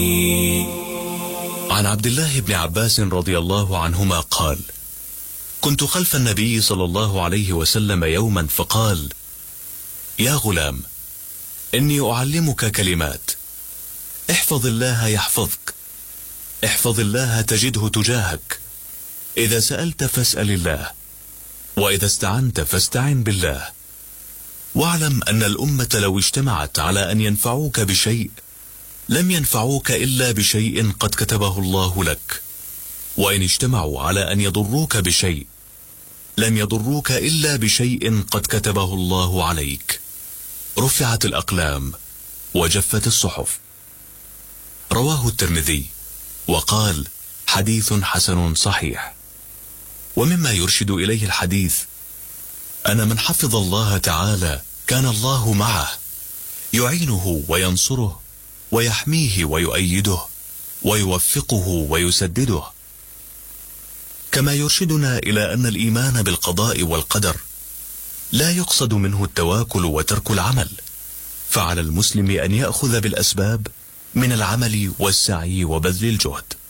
عن عبد الله بن عباس رضي الله عنهما قال: كنت خلف النبي صلى الله عليه وسلم يوما فقال: يا غلام، إني أعلمك كلمات، احفظ الله يحفظك، احفظ الله تجده تجاهك، إذا سألت فاسأل الله، وإذا استعنت فاستعن بالله، واعلم أن الأمة لو اجتمعت على أن ينفعوك بشيء لم ينفعوك إلا بشيء قد كتبه الله لك، وإن اجتمعوا على أن يضروك بشيء لم يضروك إلا بشيء قد كتبه الله عليك. رفعت الأقلام وجفت الصحف. رواه الترمذي وقال: حديث حسن صحيح. ومما يرشد إليه الحديث أن من حفظ الله تعالى كان الله معه، يعينه وينصره ويحميه ويؤيده ويوفقه ويسدده. كما يرشدنا إلى أن الإيمان بالقضاء والقدر لا يقصد منه التواكل وترك العمل، فعلى المسلم أن يأخذ بالأسباب من العمل والسعي وبذل الجهد.